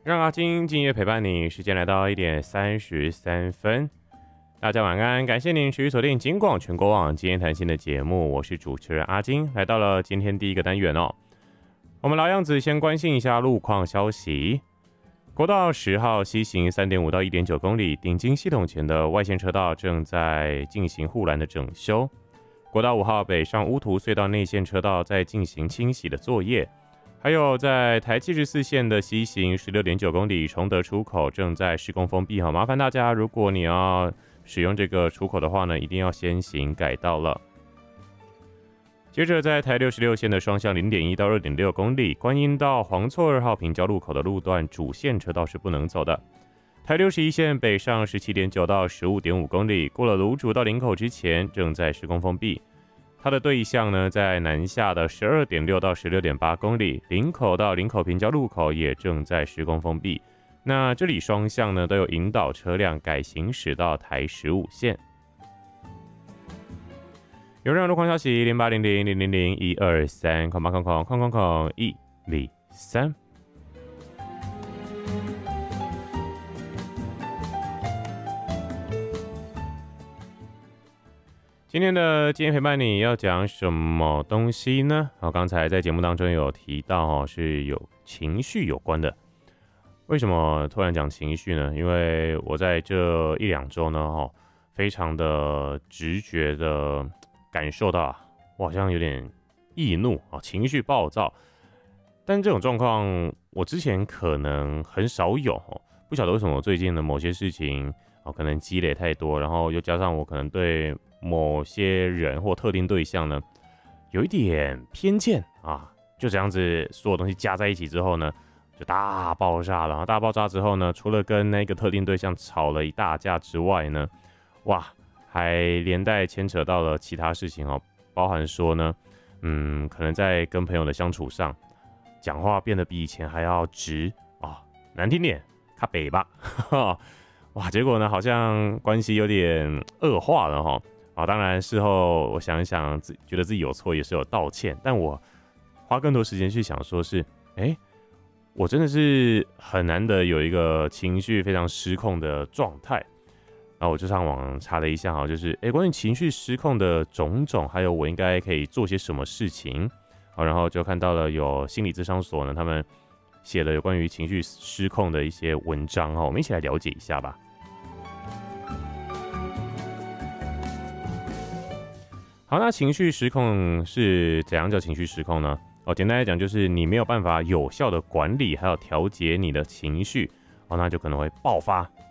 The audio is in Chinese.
让阿金今夜陪伴你，时间来到1:33。大家晚安，感谢您持续锁定警广全国网今天谈心的节目，我是主持人阿金，来到了今天第一个单元哦。我们老样子先关心一下路况消息。国道10号西行3.5到1.9公里，顶金系统前的外线车道正在进行护栏的整修。国道5号北上乌涂隧道内线车道在进行清洗的作业。还有在台74线的西行16.9公里崇德出口正在施工封闭，麻烦大家，如果你要使用这个出口的话呢，一定要先行改道了。接着在台66线的双向0.1到2.6公里，观音到黄厝2号平交路口的路段主线车道是不能走的。台61线北上17.9到15.5公里，过了芦竹到林口之前正在施工封闭。它的对向呢，在南下的12.6到16.8公里，林口到林口平交路口也正在施工封闭。那这里双向呢都有引导车辆改行驶到台15线。有任何路况消息，0800-000-123，123。今天陪伴你要讲什么东西呢？刚才在节目当中有提到是有情绪有关的。为什么突然讲情绪呢？因为我在这1-2周呢，非常的直觉的感受到我好像有点易怒情绪暴躁。但这种状况我之前可能很少有，不晓得为什么我最近的某些事情可能积累太多，然后又加上我可能对某些人或特定对象呢，有一点偏见就这样子，所有东西加在一起之后呢，就大爆炸了。大爆炸之后呢，除了跟那个特定对象吵了一大架之外呢，还连带牵扯到了其他事情包含说呢，可能在跟朋友的相处上，讲话变得比以前还要直难听点，卡北吧，结果呢，好像关系有点恶化了当然事后我想一想，觉得自己有错，也是有道歉，但我花更多时间去想说是，我真的是很难得有一个情绪非常失控的状态。然后我就上网查了一下就是关于情绪失控的种种，还有我应该可以做些什么事情。然后就看到了有心理咨商所呢，他们写了有关于情绪失控的一些文章我们一起来了解一下吧。好，那情绪失控是怎样叫情绪失控呢？简单来讲，就是你没有办法有效的管理还有调节你的情绪那就可能会爆发